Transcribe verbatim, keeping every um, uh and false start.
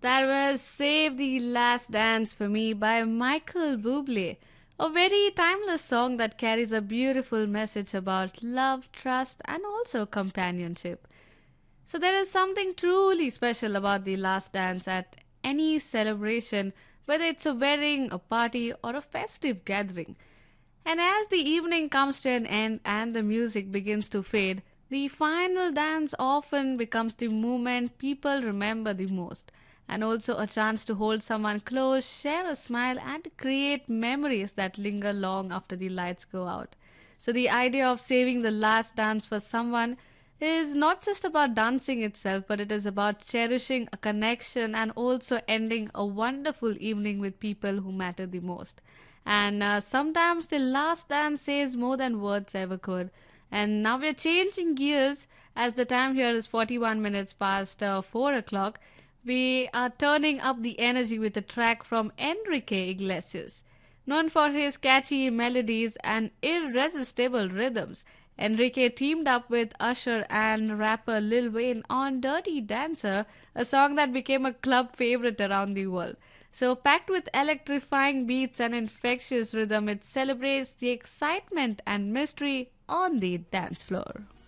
That was Save the Last Dance for Me by Michael Bublé. A very timeless song that carries a beautiful message about love, trust, and also companionship. So, there is something truly special about the last dance at any celebration, whether it's a wedding, a party, or a festive gathering. And as the evening comes to an end and the music begins to fade, the final dance often becomes the moment people remember the most, and also a chance to hold someone close, share a smile, and create memories that linger long after the lights go out. So, the idea of saving the last dance for someone is not just about dancing itself, but it is about cherishing a connection and also ending a wonderful evening with people who matter the most. And uh, sometimes the last dance says more than words ever could. And now we're changing gears as the time here is forty-one minutes past uh, four o'clock. We are turning up the energy with a track from Enrique Iglesias. Known for his catchy melodies and irresistible rhythms, Enrique teamed up with Usher and rapper Lil Wayne on Dirty Dancer, a song that became a club favorite around the world. So, packed with electrifying beats and infectious rhythm, it celebrates the excitement and mystery on the dance floor.